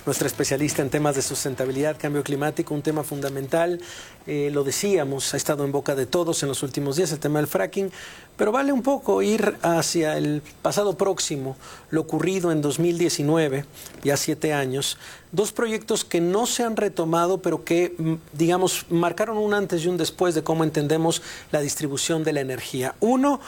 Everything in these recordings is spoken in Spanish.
nuestra especialista en temas de sustentabilidad, cambio climático, un tema fundamental. Lo decíamos, ha estado en boca de todos en los últimos días el tema del fracking, pero vale un poco ir hacia el pasado próximo, lo ocurrido en 2019, ya 7 años. 2 proyectos que no se han retomado, pero que, digamos, marcaron un antes y un después de cómo entendemos la distribución de la energía. Uno,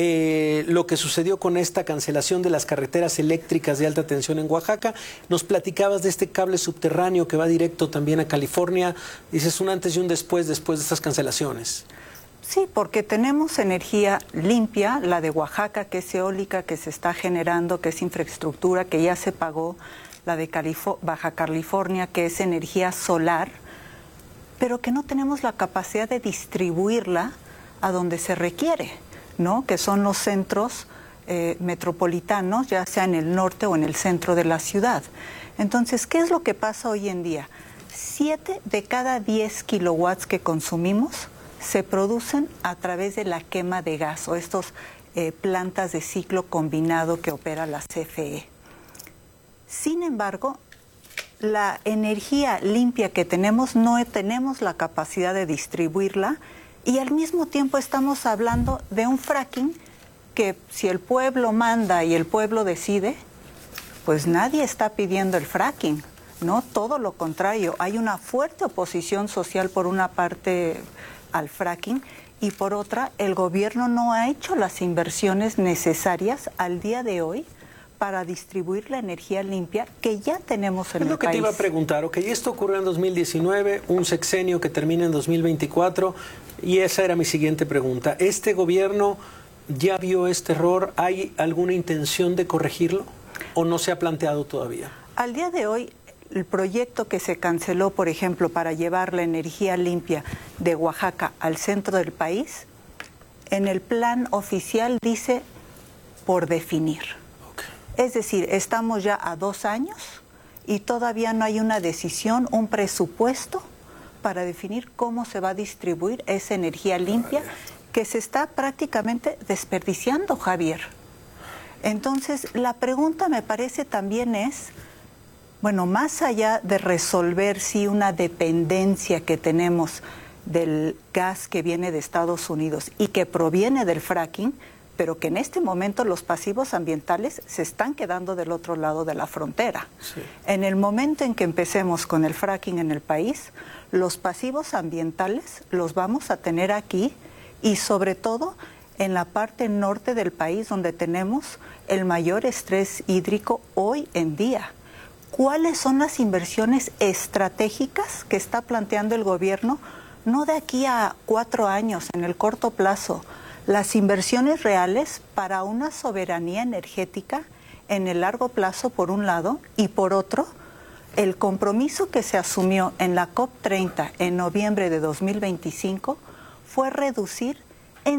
lo que sucedió con esta cancelación de las carreteras eléctricas de alta tensión en Oaxaca. Nos platicabas de este cable subterráneo que va directo también a California. Dices un antes y un después de estas cancelaciones. Sí, porque tenemos energía limpia, la de Oaxaca, que es eólica, que se está generando, que es infraestructura, que ya se pagó, la de Baja California, que es energía solar, pero que no tenemos la capacidad de distribuirla a donde se requiere, ¿no? Que son los centros metropolitanos, ya sea en el norte o en el centro de la ciudad. Entonces, ¿qué es lo que pasa hoy en día? 7 de cada 10 kilowatts que consumimos se producen a través de la quema de gas o estos plantas de ciclo combinado que opera la CFE. Sin embargo, la energía limpia que tenemos no tenemos la capacidad de distribuirla y al mismo tiempo estamos hablando de un fracking que si el pueblo manda y el pueblo decide, pues nadie está pidiendo el fracking, ¿no? Todo lo contrario, hay una fuerte oposición social por una parte al fracking y por otra el gobierno no ha hecho las inversiones necesarias al día de hoy para distribuir la energía limpia que ya tenemos en el país. Es lo que te iba a preguntar, ok, esto ocurrió en 2019, un sexenio que termina en 2024, y esa era mi siguiente pregunta. ¿Este gobierno ya vio este error? ¿Hay alguna intención de corregirlo o no se ha planteado todavía? Al día de hoy, el proyecto que se canceló, por ejemplo, para llevar la energía limpia de Oaxaca al centro del país, en el plan oficial dice por definir. Es decir, estamos ya a 2 años y todavía no hay una decisión, un presupuesto para definir cómo se va a distribuir esa energía limpia que se está prácticamente desperdiciando, Javier. Entonces, la pregunta me parece también es, bueno, más allá de resolver si una dependencia que tenemos del gas que viene de Estados Unidos y que proviene del fracking, pero que en este momento los pasivos ambientales se están quedando del otro lado de la frontera. Sí. En el momento en que empecemos con el fracking en el país, los pasivos ambientales los vamos a tener aquí y sobre todo en la parte norte del país donde tenemos el mayor estrés hídrico hoy en día. ¿Cuáles son las inversiones estratégicas que está planteando el gobierno? No de aquí a 4 años, en el corto plazo. Las inversiones reales para una soberanía energética en el largo plazo, por un lado, y por otro, el compromiso que se asumió en la COP30 en noviembre de 2025 fue reducir en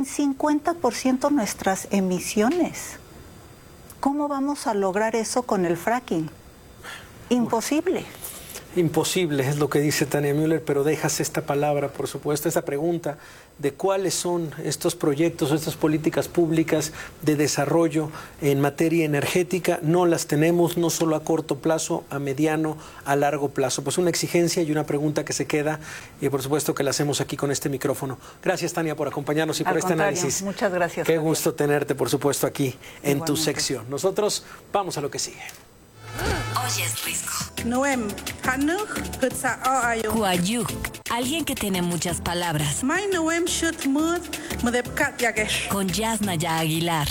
50% nuestras emisiones. ¿Cómo vamos a lograr eso con el fracking? Imposible. Imposible, es lo que dice Tania Müller, pero dejas esta palabra, por supuesto, esta pregunta de cuáles son estos proyectos, estas políticas públicas de desarrollo en materia energética. No las tenemos, no solo a corto plazo, a mediano, a largo plazo. Pues una exigencia y una pregunta que se queda, y por supuesto que la hacemos aquí con este micrófono. Gracias, Tania, por acompañarnos y por este análisis. Muchas gracias. Qué gusto tenerte, por supuesto, aquí en tu sección. Nosotros vamos a lo que sigue. Hoy es rico. Kuayuk, alguien que tiene muchas palabras. Con Yasnaya Aguilar.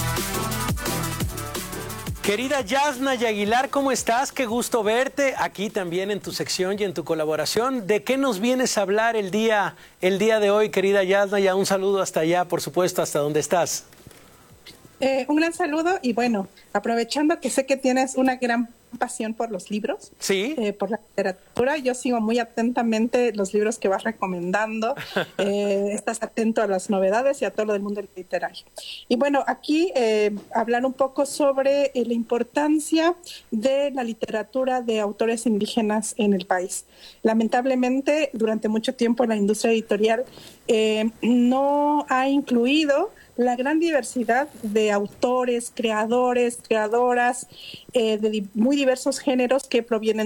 Querida Yasnaya Aguilar, ¿cómo estás? Qué gusto verte aquí también en tu sección y en tu colaboración. ¿De qué nos vienes a hablar el día de hoy, querida Yasnaya? Un saludo hasta allá, por supuesto, hasta donde estás. Un gran saludo y bueno, aprovechando que sé que tienes una gran pasión por los libros, sí, por la literatura, yo sigo muy atentamente los libros que vas recomendando, estás atento a las novedades y a todo lo del mundo literario. Y bueno, aquí hablar un poco sobre la importancia de la literatura de autores indígenas en el país. Lamentablemente, durante mucho tiempo la industria editorial no ha incluido la gran diversidad de autores, creadores, creadoras de muy diversos géneros que provienen